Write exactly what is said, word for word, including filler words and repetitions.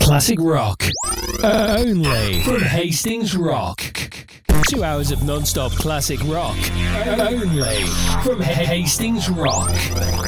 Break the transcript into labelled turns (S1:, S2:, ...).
S1: Classic rock. Only from Hastings Rock. Two hours of non-stop classic rock. Only from Hastings Rock.